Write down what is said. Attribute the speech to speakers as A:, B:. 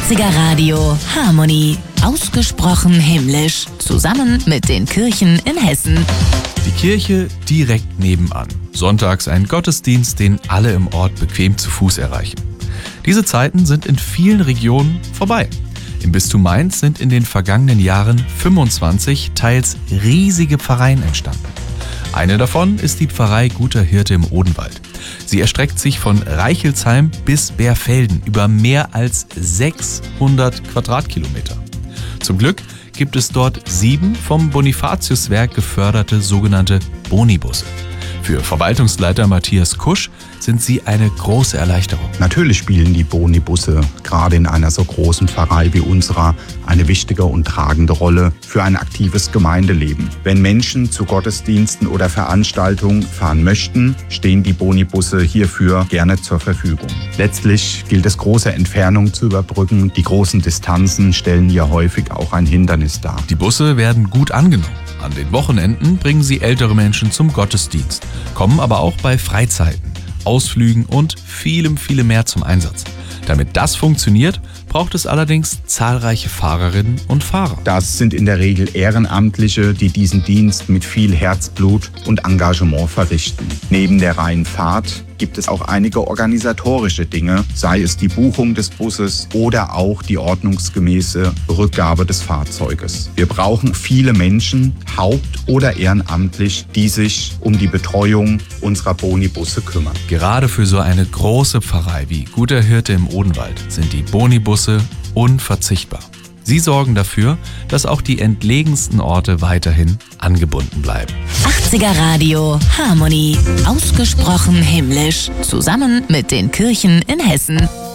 A: 80er Radio Harmonie. Ausgesprochen himmlisch. Zusammen mit den Kirchen in Hessen.
B: Die Kirche direkt nebenan. Sonntags ein Gottesdienst, den alle im Ort bequem zu Fuß erreichen. Diese Zeiten sind in vielen Regionen vorbei. Im Bistum Mainz sind in den vergangenen Jahren 25 teils riesige Pfarreien entstanden. Eine davon ist die Pfarrei Guter Hirte im Odenwald. Sie erstreckt sich von Reichelsheim bis Bärfelden über mehr als 600 Quadratkilometer. Zum Glück gibt es dort 7 vom Bonifatiuswerk geförderte sogenannte Bonibusse. Für Verwaltungsleiter Matthias Kusch sind sie eine große Erleichterung.
C: Natürlich spielen die Bonibusse gerade in einer so großen Pfarrei wie unserer eine wichtige und tragende Rolle für ein aktives Gemeindeleben. Wenn Menschen zu Gottesdiensten oder Veranstaltungen fahren möchten, stehen die Bonibusse hierfür gerne zur Verfügung. Letztlich gilt es, große Entfernungen zu überbrücken. Die großen Distanzen stellen hier häufig auch ein Hindernis dar.
B: Die Busse werden gut angenommen. An den Wochenenden bringen sie ältere Menschen zum Gottesdienst, kommen aber auch bei Freizeiten, Ausflügen und vielem mehr zum Einsatz. Damit das funktioniert, braucht es allerdings zahlreiche Fahrerinnen und Fahrer.
C: Das sind in der Regel Ehrenamtliche, die diesen Dienst mit viel Herzblut und Engagement verrichten. Neben der reinen Fahrt gibt es auch einige organisatorische Dinge, sei es die Buchung des Busses oder auch die ordnungsgemäße Rückgabe des Fahrzeuges. Wir brauchen viele Menschen, haupt- oder ehrenamtlich, die sich um die Betreuung unserer Bonibusse kümmern.
B: Gerade für so eine große Pfarrei wie Guter Hirte im Odenwald sind die Bonibusse unverzichtbar. Sie sorgen dafür, dass auch die entlegensten Orte weiterhin angebunden bleiben.
A: 80er Radio Harmonie. Ausgesprochen himmlisch. Zusammen mit den Kirchen in Hessen.